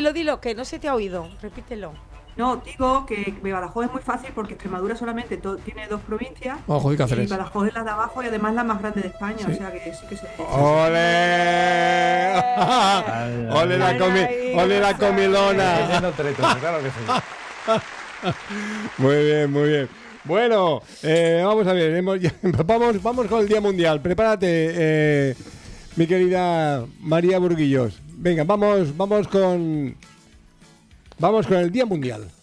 dilo, que no se te ha oído. Repítelo. No, digo que Badajoz es muy fácil porque Extremadura solamente tiene 2 provincias. Ojo, y Y Cáceres. Badajoz es la de abajo y además la más grande de España. Sí. O sea que sí que se... ¡Ole! ¡Ole ole la comilona! Ese no treto, claro que sí. Muy bien, muy bien. Bueno, vamos a ver, vamos con el Día Mundial. Prepárate, mi querida María Burguillos. Venga, vamos con el Día Mundial.